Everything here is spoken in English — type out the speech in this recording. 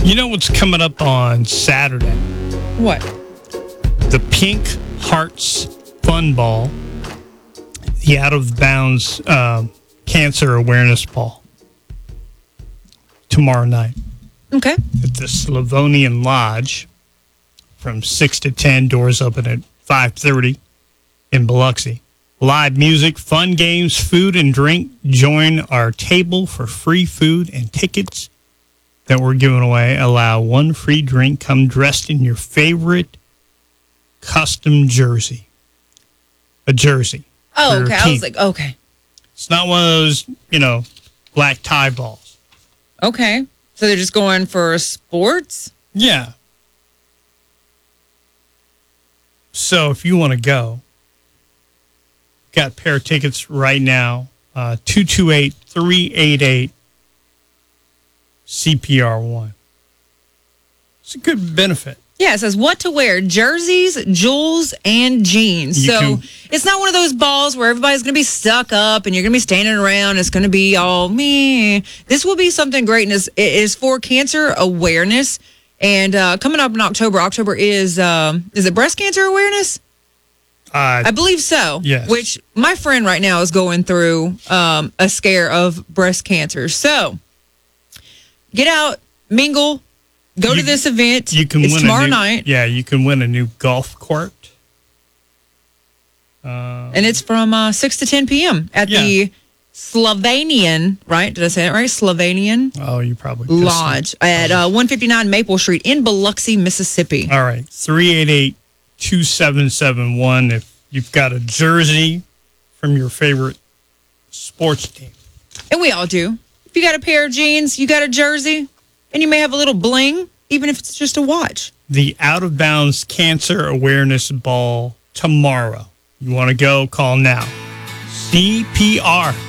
You know what's coming up on Saturday? What? The Pink Hearts Fun Ball, the Out of Bounds Cancer Awareness Ball, tomorrow night Okay. at the Slavonian Lodge from 6 to 10. Doors open at 5:30 in Biloxi. Live music, fun games, food and drink. Join our table for free food and tickets that we're giving away. Allow one free drink. Come dressed in your favorite custom jersey. A jersey. Oh, for your okay. I team. was like, okay. It's not one of those, black tie balls. Okay. So they're just going for sports? Yeah. So if you want to go, got a pair of tickets right now. 228-388-CPR1. It's a good benefit. Yeah, it says what to wear: jerseys, jewels, and jeans. It's not one of those balls where everybody's going to be stuck up and you're going to be standing around. It's going to be all me. This will be something great, and it is for cancer awareness. And coming up in October is it breast cancer awareness? I believe so. Yes. Which my friend right now is going through a scare of breast cancer. So get out, mingle. Go to this event. You can it's win tomorrow night. Yeah, you can win a new golf court. And it's from 6 to 10 p.m. at the Slavonian, right? Did I say that right? Slavonian Oh, you probably Lodge at 159 Maple Street in Biloxi, Mississippi. All right. 388-2771 if you've got a jersey from your favorite sports team. And we all do. If you got a pair of jeans, you got a jersey, and you may have a little bling, even if it's just a watch. The Out of Bounds Cancer Awareness Ball tomorrow. You want to go? Call now. CPR